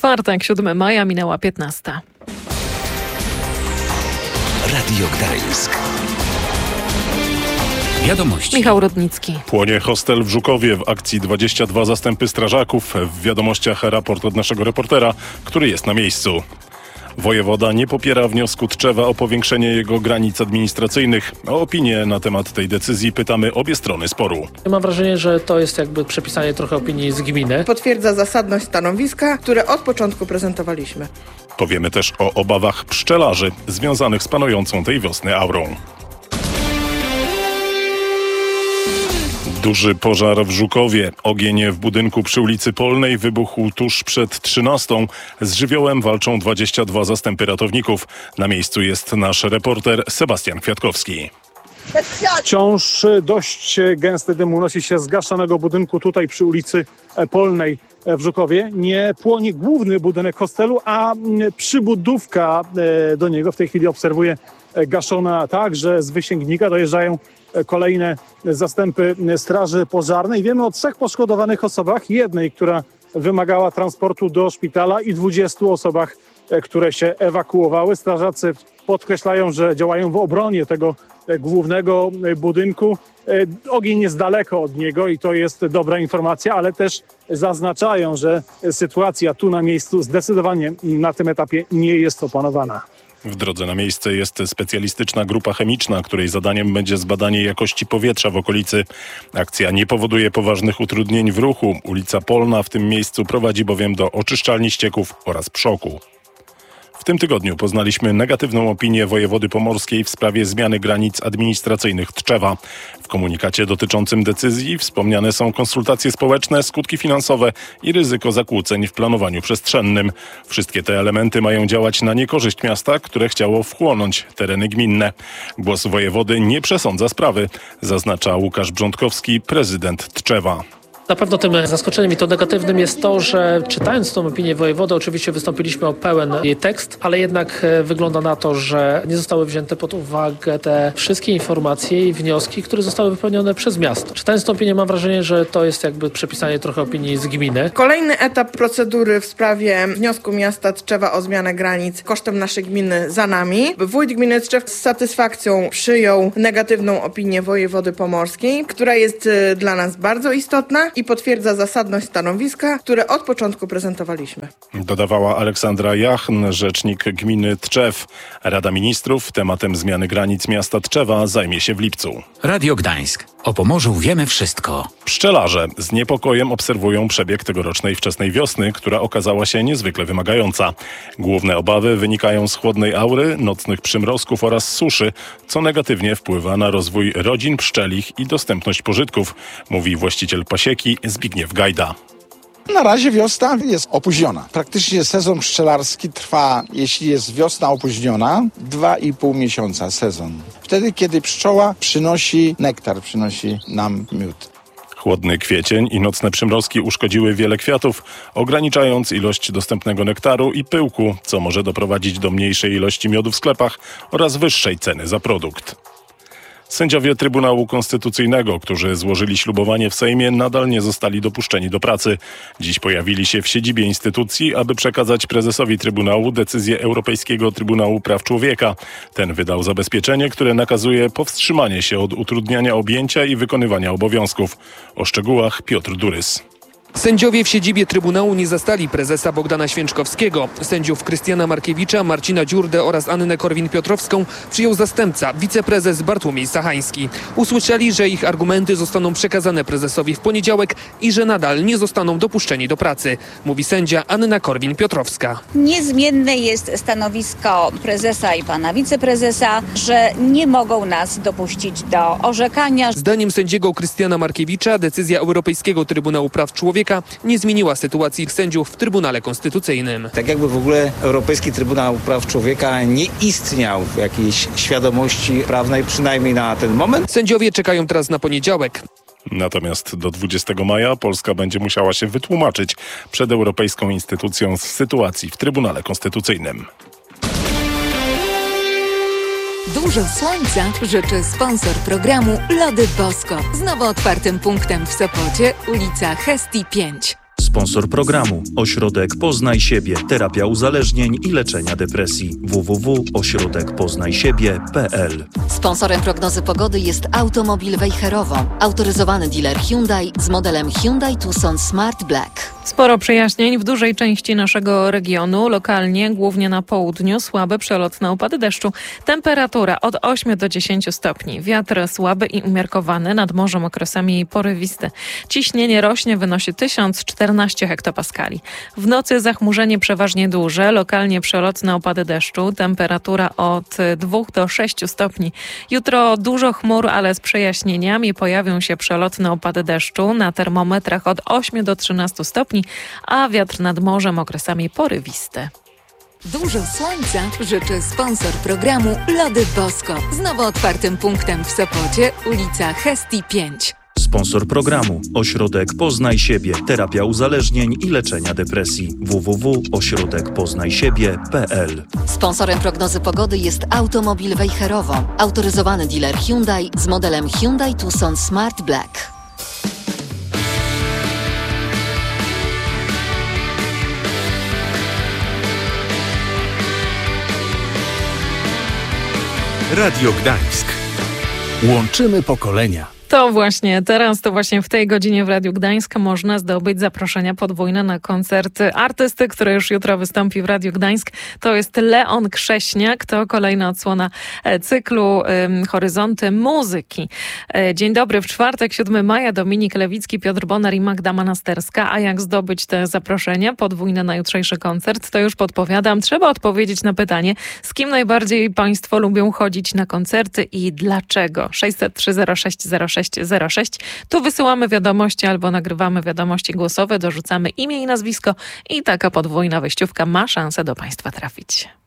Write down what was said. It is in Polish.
Czwartek, 7 maja, minęła 15. Radio Gdańsk. Wiadomości. Michał Rodnicki. Płonie hostel w Żukowie. W akcji 22 zastępy strażaków. W wiadomościach raport od naszego reportera, który jest na miejscu. Wojewoda nie popiera wniosku Tczewa o powiększenie jego granic administracyjnych. O opinię na temat tej decyzji pytamy obie strony sporu. Mam wrażenie, że to jest jakby przepisanie trochę opinii z gminy. Potwierdza zasadność stanowiska, które od początku prezentowaliśmy. Powiemy też o obawach pszczelarzy związanych z panującą tej wiosny aurą. Duży pożar w Żukowie. Ogień w budynku przy ulicy Polnej wybuchł tuż przed 13. Z żywiołem walczą 22 zastępy ratowników. Na miejscu jest nasz reporter Sebastian Kwiatkowski. Wciąż dość gęsty dym unosi się z gaszonego budynku tutaj przy ulicy Polnej w Żukowie. Nie płonie główny budynek hostelu, a przybudówka do niego w tej chwili obserwuję gaszona tak, że z wysięgnika dojeżdżają kolejne zastępy straży pożarnej. Wiemy o 3 poszkodowanych osobach, jednej, która wymagała transportu do szpitala i 20 osobach, które się ewakuowały. Strażacy podkreślają, że działają w obronie tego głównego budynku. Ogień jest daleko od niego i to jest dobra informacja, ale też zaznaczają, że sytuacja tu na miejscu zdecydowanie na tym etapie nie jest opanowana. W drodze na miejsce jest specjalistyczna grupa chemiczna, której zadaniem będzie zbadanie jakości powietrza w okolicy. Akcja nie powoduje poważnych utrudnień w ruchu. Ulica Polna w tym miejscu prowadzi bowiem do oczyszczalni ścieków oraz Pszoku. W tym tygodniu poznaliśmy negatywną opinię wojewody pomorskiej w sprawie zmiany granic administracyjnych Tczewa. W komunikacie dotyczącym decyzji wspomniane są konsultacje społeczne, skutki finansowe i ryzyko zakłóceń w planowaniu przestrzennym. Wszystkie te elementy mają działać na niekorzyść miasta, które chciało wchłonąć tereny gminne. Głos wojewody nie przesądza sprawy, zaznacza Łukasz Brzątkowski, prezydent Tczewa. Na pewno tym zaskoczeniem i to negatywnym jest to, że czytając tą opinię wojewody, oczywiście wystąpiliśmy o pełen jej tekst, ale jednak wygląda na to, że nie zostały wzięte pod uwagę te wszystkie informacje i wnioski, które zostały wypełnione przez miasto. Czytając tę opinię mam wrażenie, że to jest jakby przepisanie trochę opinii z gminy. Kolejny etap procedury w sprawie wniosku miasta Tczewa o zmianę granic kosztem naszej gminy za nami. Wójt gminy Tczew z satysfakcją przyjął negatywną opinię wojewody pomorskiej, która jest dla nas bardzo istotna i potwierdza zasadność stanowiska, które od początku prezentowaliśmy. Dodawała Aleksandra Jachn, rzecznik gminy Tczew. Rada Ministrów tematem zmiany granic miasta Tczewa zajmie się w lipcu. Radio Gdańsk. O Pomorzu wiemy wszystko. Pszczelarze z niepokojem obserwują przebieg tegorocznej wczesnej wiosny, która okazała się niezwykle wymagająca. Główne obawy wynikają z chłodnej aury, nocnych przymrozków oraz suszy, co negatywnie wpływa na rozwój rodzin pszczelich i dostępność pożytków, mówi właściciel pasieki Zbigniew Gajda. Na razie wiosna jest opóźniona. Praktycznie sezon pszczelarski trwa, jeśli jest wiosna opóźniona, 2,5 miesiąca sezon. Wtedy, kiedy pszczoła przynosi nektar, przynosi nam miód. Chłodny kwiecień i nocne przymrozki uszkodziły wiele kwiatów, ograniczając ilość dostępnego nektaru i pyłku, co może doprowadzić do mniejszej ilości miodu w sklepach oraz wyższej ceny za produkt. Sędziowie Trybunału Konstytucyjnego, którzy złożyli ślubowanie w Sejmie, nadal nie zostali dopuszczeni do pracy. Dziś pojawili się w siedzibie instytucji, aby przekazać prezesowi Trybunału decyzję Europejskiego Trybunału Praw Człowieka. Ten wydał zabezpieczenie, które nakazuje powstrzymanie się od utrudniania objęcia i wykonywania obowiązków. O szczegółach Piotr Durys. Sędziowie w siedzibie Trybunału nie zastali prezesa Bogdana Święczkowskiego. Sędziów Krystiana Markiewicza, Marcina Dziurdę oraz Annę Korwin-Piotrowską przyjął zastępca, wiceprezes Bartłomiej Sachański. Usłyszeli, że ich argumenty zostaną przekazane prezesowi w poniedziałek i że nadal nie zostaną dopuszczeni do pracy, mówi sędzia Anna Korwin-Piotrowska. Niezmienne jest stanowisko prezesa i pana wiceprezesa, że nie mogą nas dopuścić do orzekania. Zdaniem sędziego Krystiana Markiewicza decyzja Europejskiego Trybunału Praw Człowieka nie zmieniła sytuacji sędziów w Trybunale Konstytucyjnym. Tak jakby w ogóle Europejski Trybunał Praw Człowieka nie istniał w jakiejś świadomości prawnej, przynajmniej na ten moment. Sędziowie czekają teraz na poniedziałek. Natomiast do 20 maja Polska będzie musiała się wytłumaczyć przed europejską instytucją z sytuacji w Trybunale Konstytucyjnym. Dużo słońca życzy sponsor programu Lody Bosko. Z nowo otwartym punktem w Sopocie, ulica Hestii 5. Sponsor programu: Ośrodek Poznaj Siebie. Terapia uzależnień i leczenia depresji. www.ośrodekpoznajsiebie.pl. Sponsorem prognozy pogody jest Automobil Wejherowo. Autoryzowany dealer Hyundai z modelem Hyundai Tucson Smart Black. Sporo przejaśnień w dużej części naszego regionu. Lokalnie, głównie na południu, słabe przelotne opady deszczu. Temperatura od 8 do 10 stopni. Wiatr słaby i umiarkowany, nad morzem okresami porywisty. Ciśnienie rośnie, wynosi 1014 hektopaskali. W nocy zachmurzenie przeważnie duże, lokalnie przelotne opady deszczu. Temperatura od 2 do 6 stopni. Jutro dużo chmur, ale z przejaśnieniami pojawią się przelotne opady deszczu. Na termometrach od 8 do 13 stopni, a wiatr nad morzem okresami porywisty. Dużo słońca życzy sponsor programu Lody Bosko. Z nowo otwartym punktem w Sopocie, ulica Hestii 5. Sponsor programu: Ośrodek Poznaj Siebie. Terapia uzależnień i leczenia depresji. www.ośrodekpoznajsiebie.pl. Sponsorem prognozy pogody jest Automobil Wejherowo. Autoryzowany dealer Hyundai z modelem Hyundai Tucson Smart Black. Radio Gdańsk. Łączymy pokolenia. To właśnie teraz, to właśnie w tej godzinie w Radiu Gdańsk można zdobyć zaproszenia podwójne na koncert artysty, który już jutro wystąpi w Radiu Gdańsk. To jest Leon Krześniak, to kolejna odsłona cyklu Horyzonty Muzyki. Dzień dobry, w czwartek, 7 maja, Dominik Lewicki, Piotr Bonar i Magda Manasterska. A jak zdobyć te zaproszenia podwójne na jutrzejszy koncert, to już podpowiadam. Trzeba odpowiedzieć na pytanie, z kim najbardziej Państwo lubią chodzić na koncerty i dlaczego. 603 0606. Tu wysyłamy wiadomości albo nagrywamy wiadomości głosowe, dorzucamy imię i nazwisko i taka podwójna wejściówka ma szansę do Państwa trafić.